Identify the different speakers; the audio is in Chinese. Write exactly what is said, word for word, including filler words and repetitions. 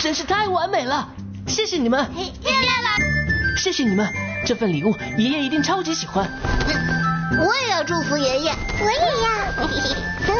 Speaker 1: 真是太完美了，谢谢你们。
Speaker 2: 月亮老
Speaker 1: 谢谢你们，这份礼物爷爷一定超级喜欢。
Speaker 2: 我也要祝福爷爷。
Speaker 3: 我也要。